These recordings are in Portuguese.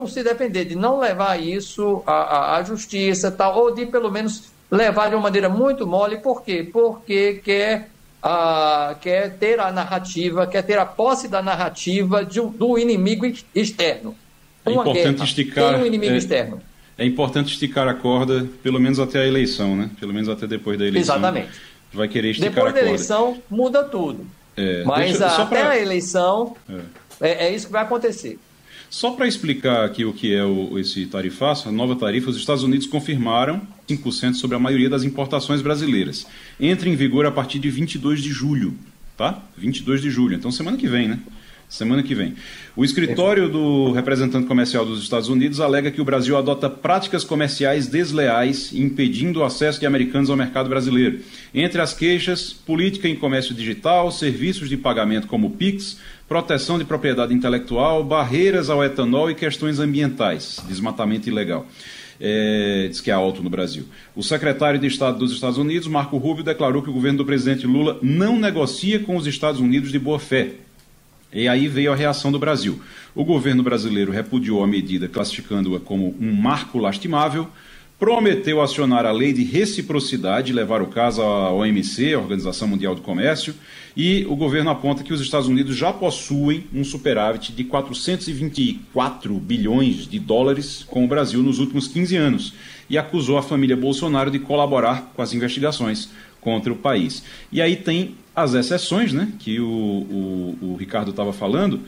se defender, de não levar isso à justiça, tal, ou de pelo menos levar de uma maneira muito mole. Por quê? Porque quer ter a narrativa, quer ter a posse da narrativa do inimigo externo. É Uma importante guerra esticar, tem um inimigo externo. é importante esticar a corda, pelo menos até a eleição, né? Pelo menos até depois da eleição. Exatamente. Vai querer esticar Depois a corda. da eleição, muda tudo. Mas até a eleição, é isso que vai acontecer. Só para explicar aqui o que é esse tarifaço, a nova tarifa, os Estados Unidos confirmaram 5% sobre a maioria das importações brasileiras. Entra em vigor a partir de 22 de julho, tá? 22 de julho, então semana que vem, né? Semana que vem. O escritório do representante comercial dos Estados Unidos alega que o Brasil adota práticas comerciais desleais, impedindo o acesso de americanos ao mercado brasileiro. Entre as queixas, política em comércio digital, serviços de pagamento como o Pix, proteção de propriedade intelectual, barreiras ao etanol e questões ambientais, desmatamento ilegal. Diz que é alto no Brasil. O secretário de Estado dos Estados Unidos, Marco Rubio, declarou que o governo do presidente Lula não negocia com os Estados Unidos de boa fé. E aí veio a reação do Brasil. O governo brasileiro repudiou a medida, classificando-a como um marco lastimável, prometeu acionar a lei de reciprocidade, levar o caso à OMC, a Organização Mundial do Comércio, e o governo aponta que os Estados Unidos já possuem um superávit de 424 bilhões de dólares com o Brasil nos últimos 15 anos, e acusou a família Bolsonaro de colaborar com as investigações contra o país. E aí tem as exceções, né, que o Ricardo estava falando.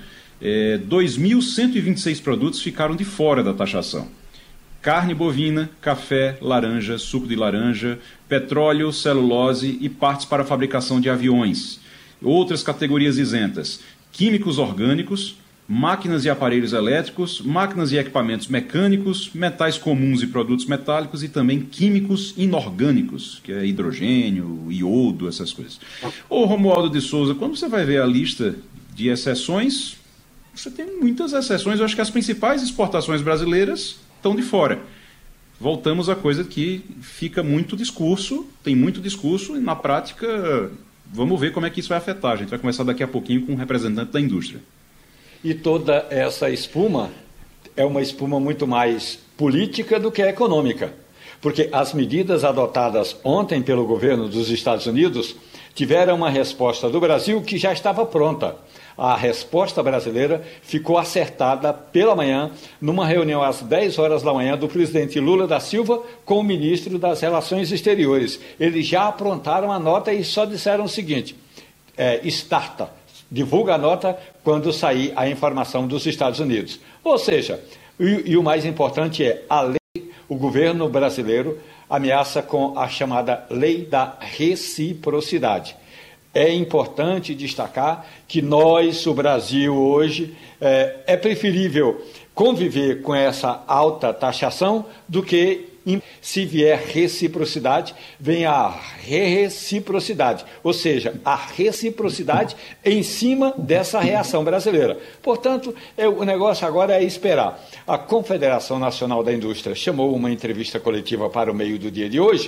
2.126 produtos ficaram de fora da taxação. Carne bovina, café, laranja, suco de laranja, petróleo, celulose e partes para a fabricação de aviões. Outras categorias isentas: químicos orgânicos, máquinas e aparelhos elétricos, máquinas e equipamentos mecânicos, metais comuns e produtos metálicos e também químicos inorgânicos, que é hidrogênio, iodo, essas coisas. Ô Romualdo de Souza, quando você vai ver a lista de exceções, você tem muitas exceções. Eu acho que as principais exportações brasileiras estão de fora. Voltamos à coisa que fica muito discurso, tem muito discurso, e na prática, vamos ver como é que isso vai afetar. A gente vai conversar daqui a pouquinho com um representante da indústria. E toda essa espuma é uma espuma muito mais política do que econômica, porque as medidas adotadas ontem pelo governo dos Estados Unidos tiveram uma resposta do Brasil que já estava pronta. A resposta brasileira ficou acertada pela manhã, numa reunião às 10 horas da manhã do presidente Lula da Silva com o ministro das Relações Exteriores. Eles já aprontaram a nota e só disseram o seguinte: starta, divulga a nota quando sair a informação dos Estados Unidos. Ou seja, e o mais importante é, a lei, o governo brasileiro ameaça com a chamada lei da reciprocidade. É importante destacar que nós, o Brasil, hoje, é preferível conviver com essa alta taxação do que, se vier reciprocidade, vem a reciprocidade, ou seja, a reciprocidade em cima dessa reação brasileira. Portanto, o negócio agora é esperar. A Confederação Nacional da Indústria chamou uma entrevista coletiva para o meio-dia de hoje,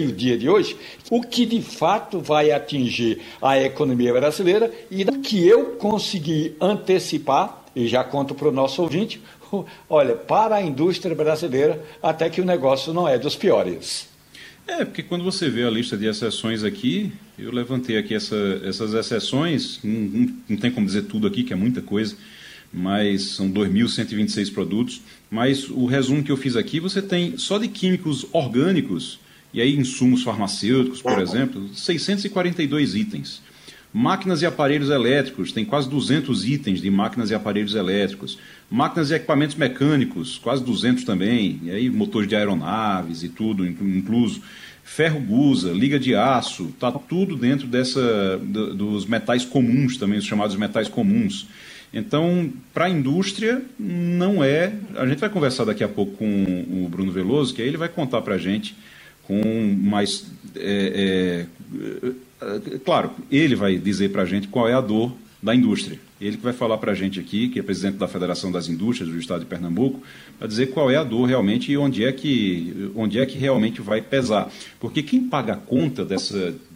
o que de fato vai atingir a economia brasileira e o que eu consegui antecipar, e já conto para o nosso ouvinte. Olha, para a indústria brasileira, até que o negócio não é dos piores. Porque quando você vê a lista de exceções aqui, eu levantei aqui essas exceções, não tem como dizer tudo aqui, que é muita coisa, mas são 2.126 produtos, mas o resumo que eu fiz aqui, você tem só de químicos orgânicos, e aí insumos farmacêuticos, por exemplo, 642 itens. Máquinas e aparelhos elétricos, tem quase 200 itens de máquinas e aparelhos elétricos. Máquinas e equipamentos mecânicos, quase 200 também. E aí motores de aeronaves e tudo incluso. Ferro gusa, liga de aço, está tudo dentro dos metais comuns também, os chamados metais comuns. Então, para a indústria, não é... A gente vai conversar daqui a pouco com o Bruno Veloso, que aí ele vai contar para a gente com mais... Claro, ele vai dizer para a gente qual é a dor da indústria. Ele que vai falar para a gente aqui, que é presidente da Federação das Indústrias do Estado de Pernambuco, para dizer qual é a dor realmente e onde é que realmente vai pesar. Porque quem paga a conta